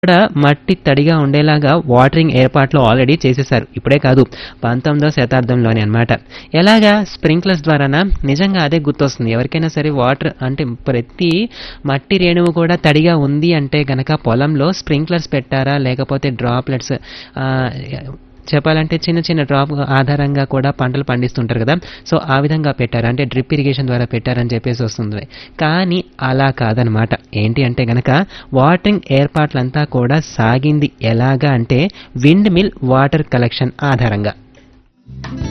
కూడా మట్టి తడిగా ఉండేలాగా వాటరింగ్ ఏర్పాట్లు ఆల్రెడీ చేసేశారు. ఇప్పుడే కాదు, 19వ శతాబ్దంలోనే అన్నమాట. ఎలాగా? స్ప్రింక్లర్స్ ద్వారానా? నిజంగా అదే గుర్తొస్తుంది. ఎవరికైనా సరే వాటర్ అంటే ప్రతి మట్టి రేణువు కూడా తడిగా ఉంది అంటే గనక పొలంలో స్ప్రింక్లర్స్ పెట్టారా? లేకపోతే డ్రాప్లెట్స్ చెప్పాలంటే చిన్న చిన్న డ్రాప్ ఆధారంగా కూడా పంటలు పండిస్తుంటారు కదా, సో ఆ విధంగా పెట్టారు, అంటే డ్రిప్ ఇరిగేషన్ ద్వారా పెట్టారని చెప్పేసి వస్తుంది. కానీ అలా కాదనమాట. ఏంటి అంటే గనక వాటరింగ్ ఏర్పాట్లంతా కూడా సాగింది ఎలాగా అంటే విండ్ మిల్ వాటర్ కలెక్షన్ ఆధారంగా.